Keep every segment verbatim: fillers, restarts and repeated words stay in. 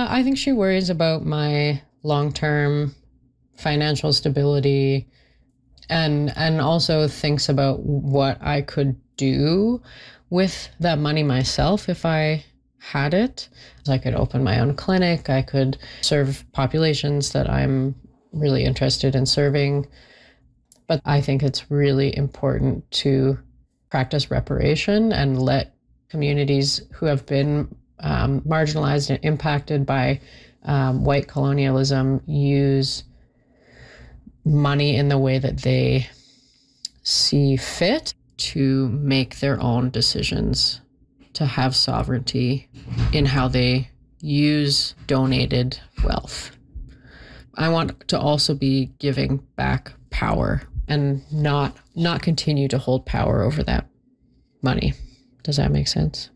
I think she worries about my long-term financial stability and and also thinks about what I could do with that money myself if I had it. I could open my own clinic. I could serve populations that I'm really interested in serving. But I think it's really important to practice reparation and let communities who have been um, marginalized and impacted by um, white colonialism use money in the way that they see fit to make their own decisions, to have sovereignty in how they use donated wealth. I want to also be giving back power and not not continue to hold power over that money. Does that make sense?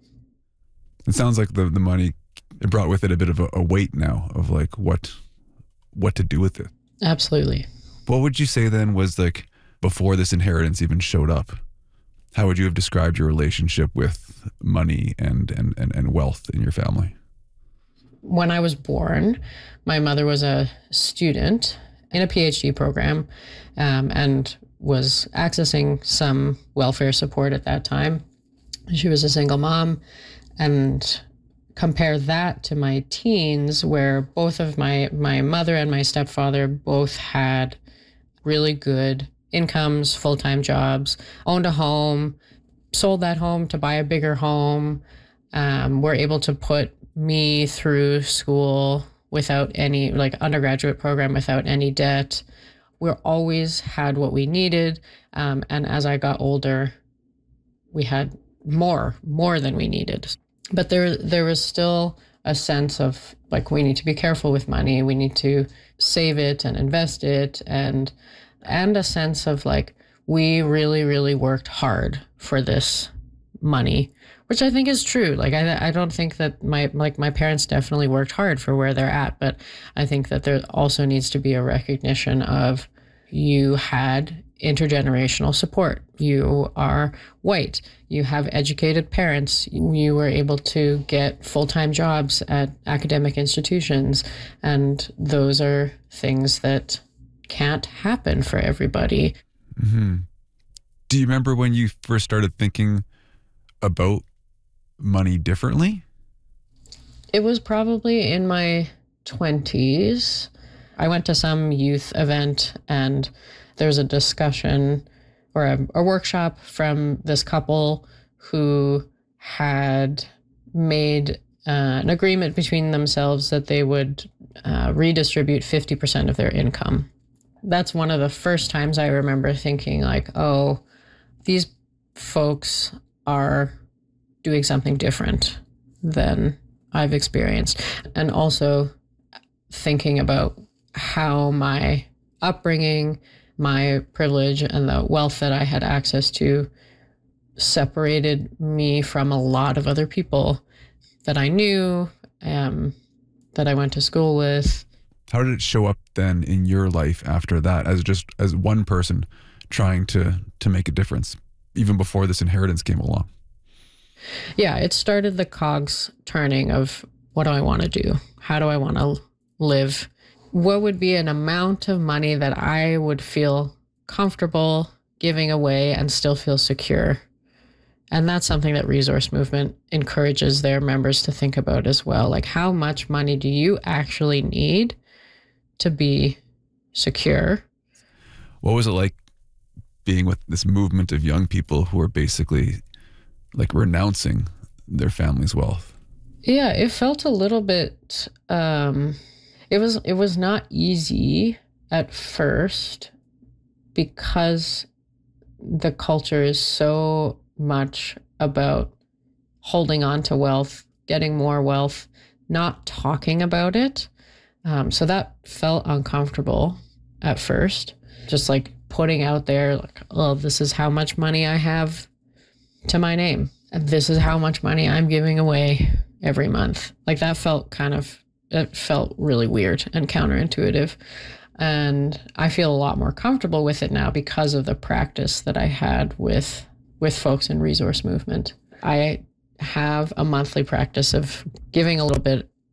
It sounds like the, the money, it brought with it a bit of a, a weight now of like what what to do with it. Absolutely. What would you say then was like before this inheritance even showed up? How would you have described your relationship with money and, and, and, and wealth in your family? When I was born, my mother was a student in a PhD program um, and was accessing some welfare support at that time. She was a single mom. And compare that to my teens, where both of my, my mother and my stepfather both had really good incomes, full-time jobs, owned a home, sold that home to buy a bigger home, um, were able to put me through school without any, like undergraduate program without any debt. We always had what we needed. Um, and as I got older, we had more, more than we needed. But there, there was still a sense of like, we need to be careful with money. We need to save it and invest it. And, and a sense of like, we really, really worked hard for this money, which I think is true. Like, I, I don't think that my, like my parents definitely worked hard for where they're at, but I think that there also needs to be a recognition of you had intergenerational support. You are white. You have educated parents. You were able to get full-time jobs at academic institutions. And those are things that can't happen for everybody. Mm-hmm. Do you remember when you first started thinking about money differently? It was probably in my twenties. I went to some youth event and there was a discussion or a, a workshop from this couple who had made uh, an agreement between themselves that they would uh, redistribute fifty percent of their income. That's one of the first times I remember thinking like, oh, these folks are doing something different than I've experienced. And also thinking about how my upbringing, my privilege, and the wealth that I had access to separated me from a lot of other people that I knew, um, that I went to school with. How did it show up then in your life after that, as just as one person trying to to make a difference, even before this inheritance came along? Yeah, it started the cogs turning of what do I want to do? How do I want to live? What would be an amount of money that I would feel comfortable giving away and still feel secure? And that's something that Resource Movement encourages their members to think about as well. Like, how much money do you actually need to be secure? What was it like being with this movement of young people who are basically like renouncing their family's wealth? Yeah, it felt a little bit, um, it was, it was not easy at first because the culture is so much about holding on to wealth, getting more wealth, not talking about it. Um, so that felt uncomfortable at first, just like putting out there like, oh, this is how much money I have to my name. And this is how much money I'm giving away every month. Like that felt kind of, it felt really weird and counterintuitive. And I feel a lot more comfortable with it now because of the practice that I had with with folks in Resource Movement. I have a monthly practice of giving a little bit